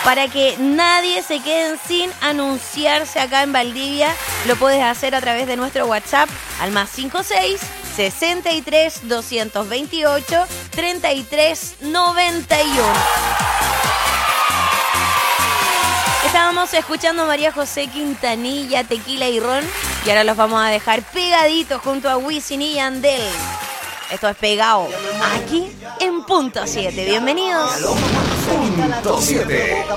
para que nadie se quede sin anunciarse acá en Valdivia. Lo puedes hacer a través de nuestro WhatsApp al +56 63 228 33 91. Estábamos escuchando María José Quintanilla, Tequila y Ron, y ahora los vamos a dejar pegaditos junto a Wisin y Yandel. Esto es Pegado, aquí en Punto 7. Bienvenidos. Punto 7.